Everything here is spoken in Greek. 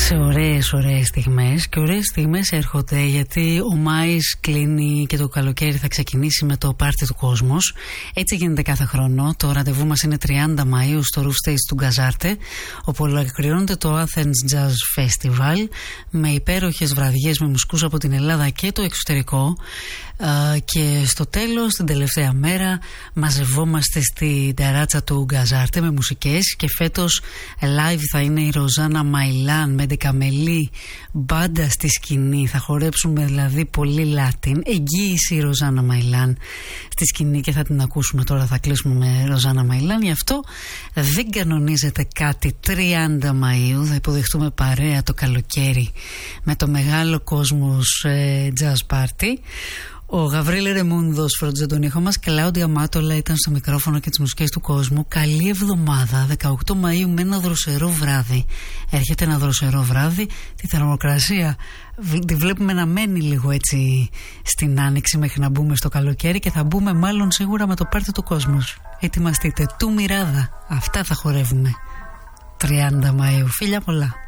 Σε ωραίες στιγμές, και ωραίες στιγμές έρχονται, γιατί ο Μάης κλείνει και το καλοκαίρι θα ξεκινήσει με το πάρτι του Κόσμος. Έτσι γίνεται κάθε χρόνο. Το ραντεβού μας είναι 30 Μαΐου στο Roof Stage του Γκαζάρτε, όπου ολοκληρώνεται το Athens Jazz Festival με υπέροχες βραδιές με μουσικούς από την Ελλάδα και το εξωτερικό. Και στο τέλος, την τελευταία μέρα, μαζευόμαστε στη τεράτσα του Γκαζάρτε με μουσικές, και φέτος live θα είναι η Ροζάνα Μαϊλάν με ντεκαμελή μπάντα στη σκηνή. Θα χορέψουμε δηλαδή πολύ Latin. Εγγύηση η Ροζάνα Μαϊλάν στη σκηνή, και θα την ακούσουμε τώρα. Θα κλείσουμε με Ροζάνα Μαϊλάν. Γι' αυτό δεν κανονίζεται κάτι. 30 Μαΐου θα υποδεχτούμε παρέα το καλοκαίρι με το μεγάλο Κόσμος Jazz Party. Ο Γαβρίλη Ρεμούνδος φρόντιζε τον ήχο μας. Κλάουντια Μάτολα ήταν στο μικρόφωνο και τις μουσικές του Κόσμου. Καλή εβδομάδα. 18 Μαΐου με ένα δροσερό βράδυ. Έρχεται ένα δροσερό βράδυ. Τη θερμοκρασία τη βλέπουμε να μένει λίγο έτσι στην άνοιξη μέχρι να μπούμε στο καλοκαίρι, και θα μπούμε μάλλον σίγουρα με το πάρτι του Κόσμου. Ετοιμαστείτε. Του Μοιράδα. Αυτά θα χορεύουμε 30 Μαΐου. Φίλια πολλά.